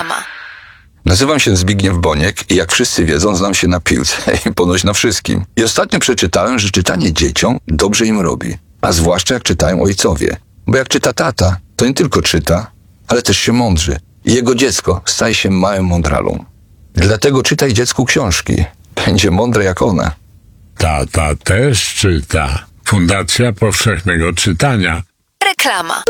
Reklama. Nazywam się Zbigniew Boniek i jak wszyscy wiedzą, znam się na piłce i ponoć na wszystkim. I ostatnio przeczytałem, że czytanie dzieciom dobrze im robi. A zwłaszcza jak czytają ojcowie. Bo jak czyta tata, to nie tylko czyta, ale też się mądrzy. I jego dziecko staje się małym mądralą. Dlatego czytaj dziecku książki. Będzie mądre jak one. Tata też czyta. Fundacja Powszechnego Czytania. Reklama.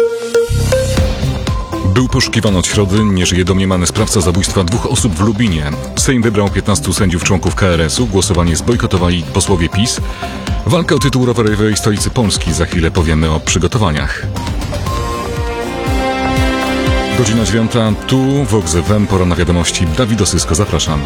Był poszukiwany od środy, nie żyje domniemany sprawca zabójstwa 2 osób w Lubinie. Sejm wybrał 15 sędziów członków KRS-u, głosowanie zbojkotowali posłowie PiS. Walka o tytuł rowerowej stolicy Polski, za chwilę powiemy o przygotowaniach. Godzina 9, tu Vox FM, pora na wiadomości. Dawid Osysko, zapraszam.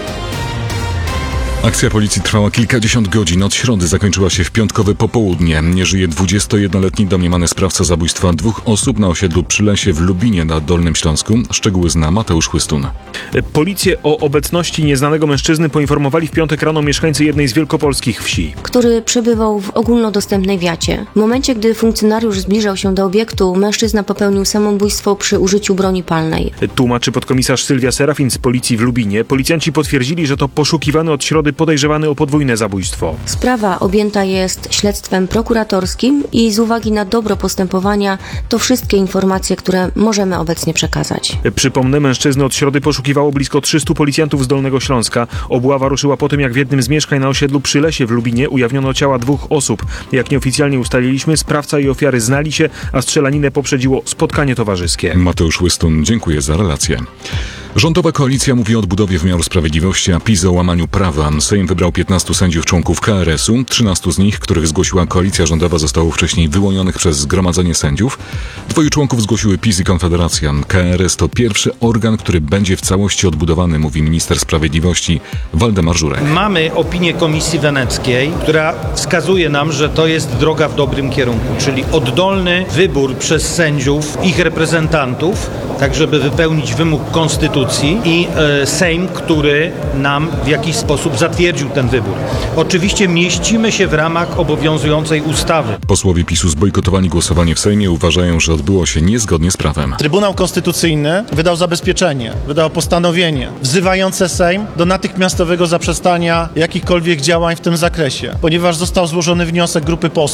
Akcja policji trwała kilkadziesiąt godzin. Od środy zakończyła się w piątkowe popołudnie. Nie żyje 21-letni domniemany sprawca zabójstwa 2 osób na osiedlu Przylesie w Lubinie na Dolnym Śląsku. Szczegóły zna Mateusz Chłystun. Policję o obecności nieznanego mężczyzny poinformowali w piątek rano mieszkańcy jednej z wielkopolskich wsi. Który przebywał w ogólnodostępnej wiacie. W momencie, gdy funkcjonariusz zbliżał się do obiektu, mężczyzna popełnił samobójstwo przy użyciu broni palnej. Tłumaczy podkomisarz Sylwia Serafin z policji w Lubinie. Policjanci potwierdzili, że to poszukiwany od środy podejrzewany o podwójne zabójstwo. Sprawa objęta jest śledztwem prokuratorskim i z uwagi na dobro postępowania to wszystkie informacje, które możemy obecnie przekazać. Przypomnę, mężczyzny od środy poszukiwało blisko 300 policjantów z Dolnego Śląska. Obława ruszyła po tym, jak w jednym z mieszkań na osiedlu Przylesie w Lubinie ujawniono ciała 2 osób. Jak nieoficjalnie ustaliliśmy, sprawca i ofiary znali się, a strzelaninę poprzedziło spotkanie towarzyskie. Mateusz Chłystun, dziękuję za relację. Rządowa koalicja mówi o odbudowie wymiaru sprawiedliwości, a PiS o łamaniu prawa. Sejm wybrał 15 sędziów członków KRS-u. 13 z nich, których zgłosiła koalicja rządowa, zostało wcześniej wyłonionych przez Zgromadzenie Sędziów. 2 członków zgłosiły PiS i Konfederacja. KRS to pierwszy organ, który będzie w całości odbudowany, mówi minister sprawiedliwości Waldemar Żurek. Mamy opinię Komisji Weneckiej, która wskazuje nam, że to jest droga w dobrym kierunku, czyli oddolny wybór przez sędziów, ich reprezentantów, tak żeby wypełnić wymóg konstytucji i Sejm, który nam w jakiś sposób zatwierdził ten wybór. Oczywiście mieścimy się w ramach obowiązującej ustawy. Posłowie PiS-u zbojkotowali głosowanie w Sejmie, uważają, że odbyło się niezgodnie z prawem. Trybunał Konstytucyjny wydał zabezpieczenie, wydał postanowienie wzywające Sejm do natychmiastowego zaprzestania jakichkolwiek działań w tym zakresie, ponieważ został złożony wniosek grupy posłów